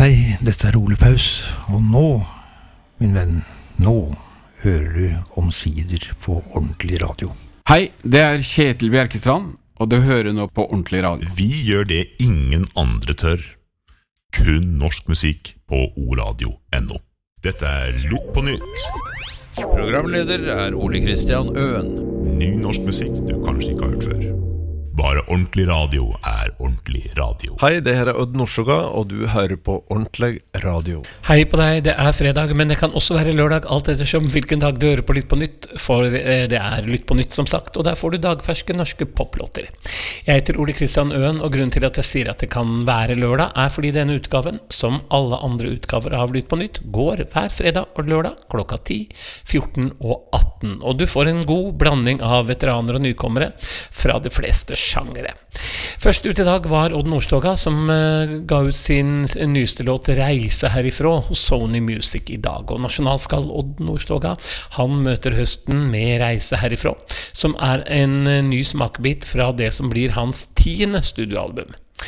Hei, dette Ole Paus, og nå, min venn, nå hører du omsider på ordentlig radio. Hei, det Kjetil Bjerkestrand, og du hører nå på ordentlig radio. Vi gjør det ingen andre tør. Kun norsk musikk på oradio.no. Dette Lytt på nytt. Programleder Ole Kristian Øen. Ny norsk musikk du kanskje ikke har hørt før. Bare ordentlig radio ordentlig radio. Hei, det her Odd Nordstoga, og du hører på ordentlig radio. Hei på deg, det fredag, men det kan også være lørdag, alt ettersom hvilken dag du hører på Lytt på nytt, for det Lytt på nytt som sagt, og der får du dagferske norske poplåter. Jeg heter Ole Kristian Øen, og grunnen til at jeg sier at det kan være lørdag, fordi denne utgaven, som alle andre utgaver av Lytt på nytt, går hver fredag og lørdag klokka 10, 14 og 18, og du får en god blanding av veteraner og nykommere fra de fleste sjangere. Først ut i dag var Odd Nordstoga, som ga ut sin nyeste låt Reise herifra hos Sony Music i dag. Og nasjonalskall Odd Nordstoga, han møter høsten med Reise herifra, som en ny smakebit fra det som blir hans 10. studioalbum.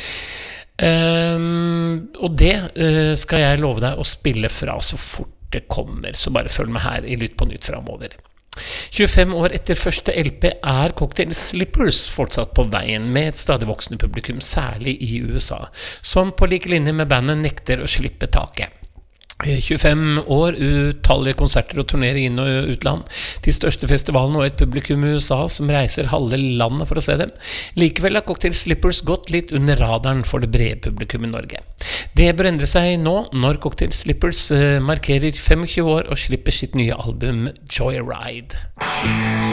Og det skal jeg love deg å spille fra så fort det kommer, så bare følg med her i Lytt på nytt fremover. 25 år etter første LP Cocktail Slippers fortsatt på veien med et stadig voksende publikum, særlig i USA, som på like linje med bandet nekter å slippe taket. 25 år, utallige konserter og turnerer inn- og utland, de største festivalene og et publikum i USA som reiser halve landet for å se dem. Likevel har Cocktail Slippers gått litt under radaren for det brede publikum i Norge. Det bør endre seg nå når Cocktail Slippers markerer 25 år og slipper sitt nye album Joyride.